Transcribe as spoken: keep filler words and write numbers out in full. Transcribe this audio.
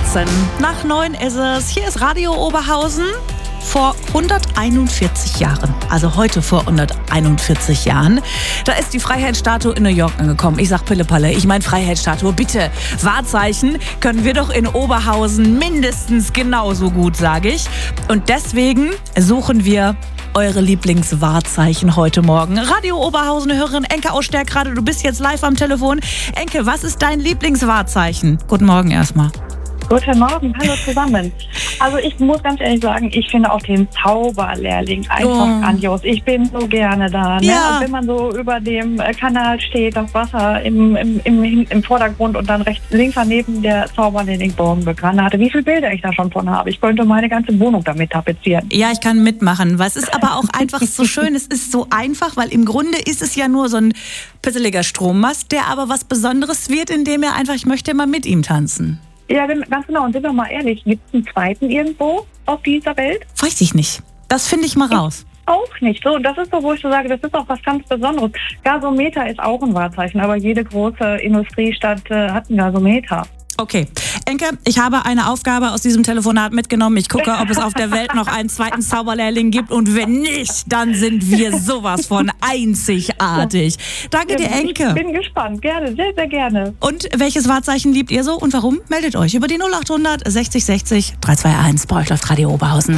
achtzehn. Nach neun ist es. Hier ist Radio Oberhausen. Vor hunderteinundvierzig Jahren, also heute vor hunderteinundvierzig Jahren, da ist die Freiheitsstatue in New York angekommen. Ich sag Pillepalle, ich meine Freiheitsstatue, bitte. Wahrzeichen können wir doch in Oberhausen mindestens genauso gut, sage ich. Und deswegen suchen wir eure Lieblingswahrzeichen heute Morgen. Radio Oberhausen-Hörerin Enke aus Stärkrade, du bist jetzt live am Telefon. Enke, was ist dein Lieblingswahrzeichen? Guten Morgen erstmal. Guten Morgen, hallo zusammen. Also ich muss ganz ehrlich sagen, ich finde auch den Zauberlehrling einfach Oh. grandios. Ich bin so gerne da. Ne? Ja. Also wenn man so über dem äh, Kanal steht, das Wasser im, im, im, im Vordergrund und dann rechts, links daneben der Zauberlehrling Bombe-Granate. Wie viele Bilder ich da schon von habe. Ich könnte meine ganze Wohnung damit tapezieren. Ja, ich kann mitmachen. Was ist aber auch einfach so schön, es ist so einfach, weil im Grunde ist es ja nur so ein pisseliger Strommast, der aber was Besonderes wird, indem er einfach, ich möchte mal mit ihm tanzen. Ja, ganz genau. Und sind wir mal ehrlich, gibt es einen zweiten irgendwo auf dieser Welt? Weiß ich nicht. Das finde ich mal raus. Auch nicht. So, das ist so, wo ich so sage, das ist auch was ganz Besonderes. Gasometer ist auch ein Wahrzeichen, aber jede große Industriestadt äh, hat einen Gasometer. Okay. Enke, ich habe eine Aufgabe aus diesem Telefonat mitgenommen. Ich gucke, ob es auf der Welt noch einen zweiten Zauberlehrling gibt. Und wenn nicht, dann sind wir sowas von einzigartig. Danke dir, Enke. Ich bin gespannt. Gerne, sehr, sehr gerne. Und welches Wahrzeichen liebt ihr so und warum? Meldet euch über die null acht hundert sechzig sechzig drei zwei eins. Bei euch läuft Radio Oberhausen.